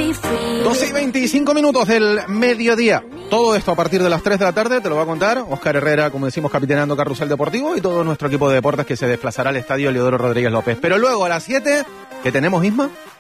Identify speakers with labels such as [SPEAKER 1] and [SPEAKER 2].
[SPEAKER 1] 12:25 del mediodía. Todo esto a partir de las 3 de la tarde te lo va a contar Óscar Herrera, como decimos, capitaneando Carrusel Deportivo, y todo nuestro equipo de deportes que se desplazará al estadio Leodoro Rodríguez López. Pero luego a las 7, ¿qué tenemos, Isma?